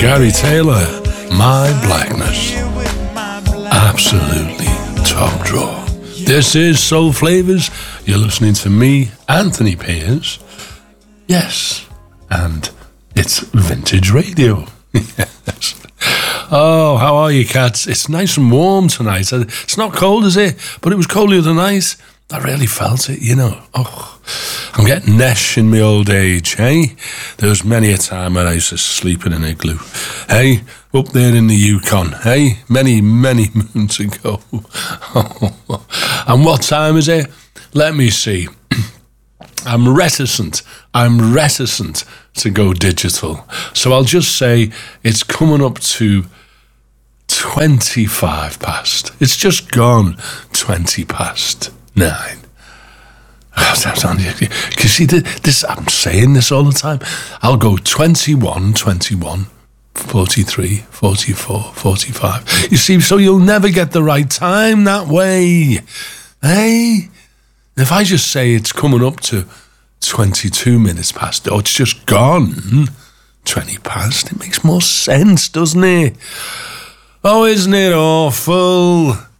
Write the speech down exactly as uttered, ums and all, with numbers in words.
Gary Taylor, My Blackness. Absolutely top draw. This is Soul Flavors. You're listening to me, Anthony Pears. Yes, and it's vintage radio. Yes. Oh, how are you, cats? It's nice and warm tonight. It's not cold, is it? But it was cold the other night. I really felt it, you know. Oh, I'm getting nesh in my old age, hey? There was many a time when I used to sleep in an igloo. Hey, up there in the Yukon, hey? Many, many moons ago. And what time is it? Let me see. I'm reticent. I'm reticent to go digital. So I'll just say it's coming up to twenty-five past. It's just gone twenty past nine. You see, this, I'm saying this all the time. I'll go twenty-one, twenty-one, forty-three, forty-four, forty-five. You see, so you'll never get the right time that way. Hey? If I just say it's coming up to twenty-two minutes past, or it's just gone twenty past, it makes more sense, doesn't it? Oh, isn't it awful?